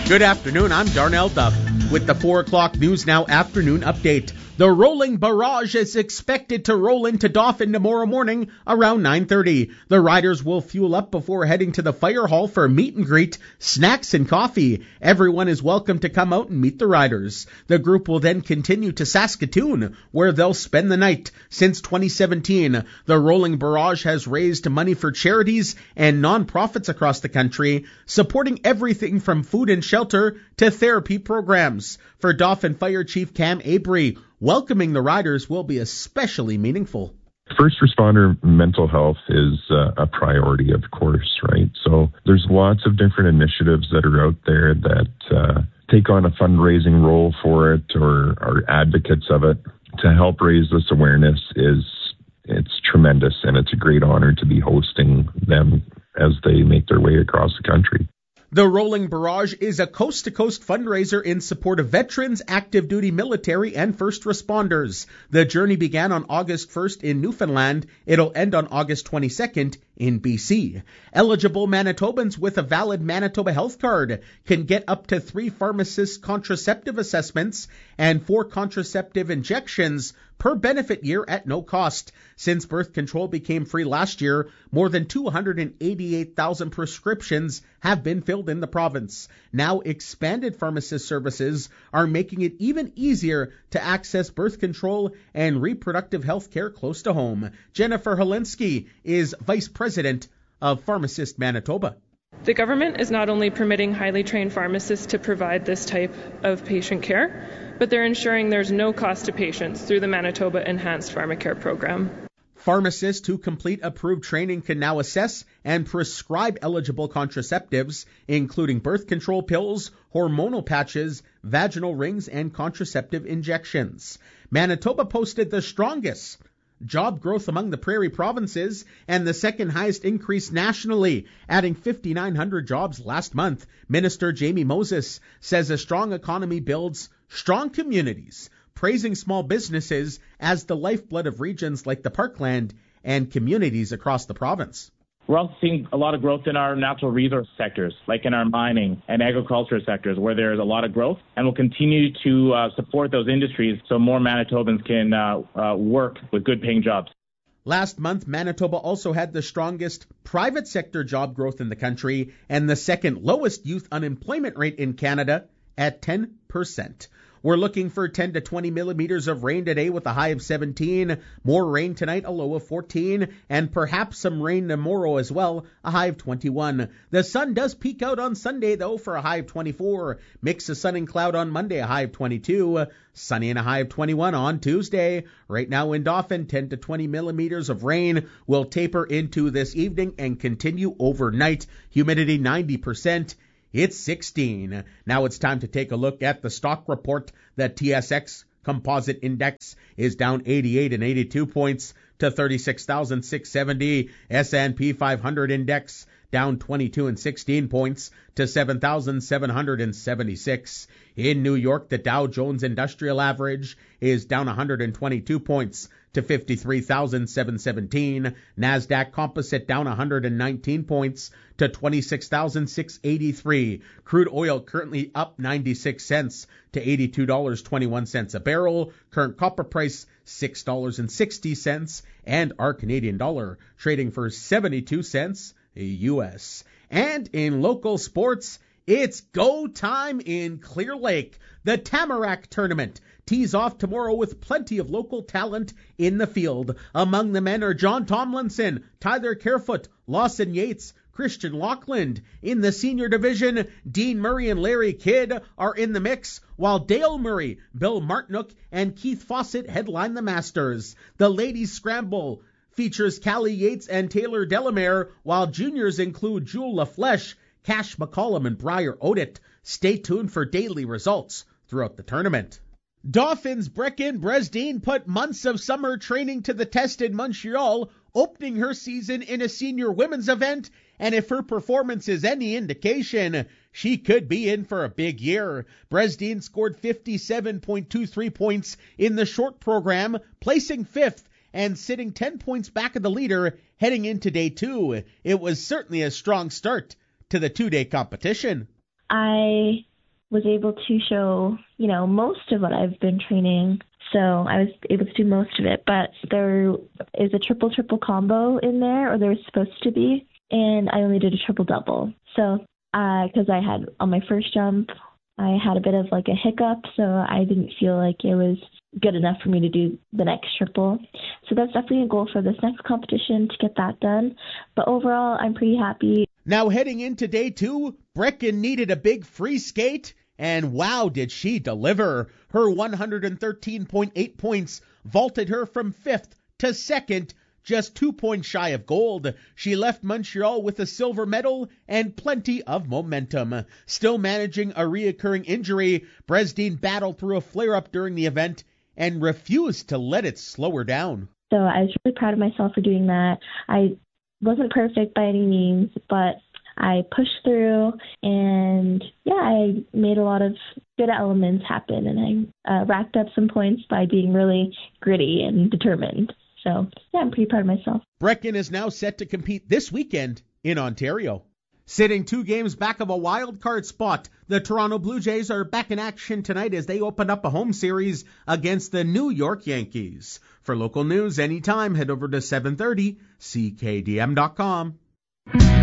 Good afternoon, I'm Darnell Duff with the 4 o'clock News Now afternoon update. The rolling barrage is expected to roll into Dauphin tomorrow morning around 9:30. The riders will fuel up before heading to the fire hall for meet and greet, snacks and coffee. Everyone is welcome to come out and meet the riders. The group will then continue to Saskatoon, where they'll spend the night. Since 2017, the rolling barrage has raised money for charities and nonprofits across the country, supporting everything from food and shelter to therapy programs. For Dauphin Fire Chief Cam Abry, welcoming the riders will be especially meaningful. First responder mental health is a priority, of course, right? So there's lots of different initiatives that are out there that take on a fundraising role for it or are advocates of it. To help raise this awareness it's tremendous, and it's a great honor to be hosting them as they make their way across the country. The Rolling Barrage is a coast-to-coast fundraiser in support of veterans, active duty military, and first responders. The journey began on August 1st in Newfoundland. It'll end on August 22nd in BC. Eligible Manitobans with a valid Manitoba health card can get up to 3 pharmacist contraceptive assessments and 4 contraceptive injections per benefit year at no cost. Since birth control became free last year, more than 288,000 prescriptions have been filled in the province. Now expanded pharmacist services are making it even easier to access birth control and reproductive health care close to home. Jennifer Helinski is Vice President of Pharmacist Manitoba. The government is not only permitting highly trained pharmacists to provide this type of patient care, but they're ensuring there's no cost to patients through the Manitoba Enhanced Pharmacare program. Pharmacists who complete approved training can now assess and prescribe eligible contraceptives, including birth control pills, hormonal patches, vaginal rings, and contraceptive injections. Manitoba posted the strongest job growth among the prairie provinces and the second highest increase nationally, adding 5,900 jobs last month. Minister Jamie Moses says a strong economy builds strong communities, praising small businesses as the lifeblood of regions like the Parkland and communities across the province. We're also seeing a lot of growth in our natural resource sectors, like in our mining and agriculture sectors, where there's a lot of growth, and we'll continue to support those industries so more Manitobans can work with good-paying jobs. Last month, Manitoba also had the strongest private sector job growth in the country and the second lowest youth unemployment rate in Canada at 10%. We're looking for 10 to 20 millimeters of rain today with a high of 17. More rain tonight, a low of 14. And perhaps some rain tomorrow as well, a high of 21. The sun does peek out on Sunday, though, for a high of 24. Mix of sun and cloud on Monday, a high of 22. Sunny and a high of 21 on Tuesday. Right now in Dauphin, 10 to 20 millimeters of rain will taper into this evening and continue overnight. Humidity 90%. It's 16. Now it's time to take a look at the stock report. The TSX Composite Index is down 88 and 82 points to 36,670. S&P 500 Index down 22 and 16 points to 7,776. In New York, the Dow Jones Industrial Average is down 122 points to 53,717. NASDAQ Composite down 119 points to 26,683. Crude oil currently up 96 cents to $82.21 a barrel. Current copper price $6.60, and our Canadian dollar trading for 72 cents US. And in local sports, it's go time in Clear Lake. The Tamarack Tournament tees off tomorrow with plenty of local talent in the field. Among the men are John Tomlinson, Tyler Carefoot, Lawson Yates, Christian Lockland. In the senior division, Dean Murray and Larry Kidd are in the mix, while Dale Murray, Bill Martinook, and Keith Fawcett headline the Masters. The ladies scramble features Callie Yates and Taylor Delamere, while juniors include Jewel LaFleche, Cash McCollum, and Briar Odit. Stay tuned for daily results throughout the tournament. Dauphin's Brecken Bresdine put months of summer training to the test in Montreal, opening her season in a senior women's event, and if her performance is any indication, she could be in for a big year. Bresdine scored 57.23 points in the short program, placing 5th and sitting 10 points back of the leader heading into day 2. It was certainly a strong start to the 2-day competition. I was able to show, most of what I've been training. So I was able to do most of it, but there is a triple combo in there, or there was supposed to be, and I only did a triple double. So, because I had on my first jump, I had a bit of like a hiccup, so I didn't feel like it was good enough for me to do the next triple. So that's definitely a goal for this next competition, to get that done. But overall, I'm pretty happy. Now heading into day 2, Brecken needed a big free skate, and wow, did she deliver. Her 113.8 points vaulted her from 5th to 2nd, just 2 points shy of gold. She left Montreal with a silver medal and plenty of momentum. Still managing a reoccurring injury, Bresdin battled through a flare-up during the event and refused to let it slow her down. So I was really proud of myself for doing that. I wasn't perfect by any means, but I pushed through, and I made a lot of good elements happen, and I racked up some points by being really gritty and determined. So, I'm pretty proud of myself. Brecken is now set to compete this weekend in Ontario. Sitting 2 games back of a wild card spot, the Toronto Blue Jays are back in action tonight as they open up a home series against the New York Yankees. For local news anytime, head over to 730CKDM.com.